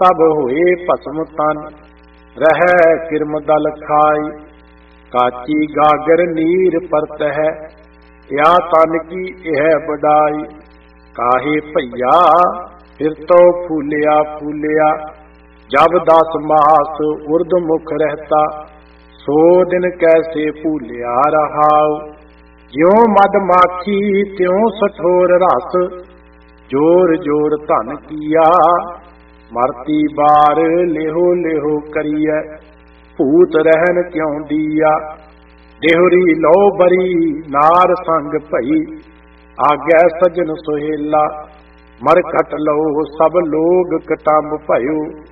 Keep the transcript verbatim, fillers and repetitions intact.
तब होए भस्म तन, रहै किरम दल खाई। काची गागर नीर परत है, या तन की यह बड़ाई। काहे भैया फिर तो फूलिया फूलिया, जब दस मास उर्द मुख रहता। सो दिन कैसे भूलिया रहाओ, ज्यों मद माखी त्यों सठोर रस। जोर जोर धन किया, मरती बार लेहो लेहो करिए। भूत रहन क्यों दिया, देहरी लो बरी नार संग भई। आगे सजन सोहेला, मर खट लो सब लोग कटंब भयो।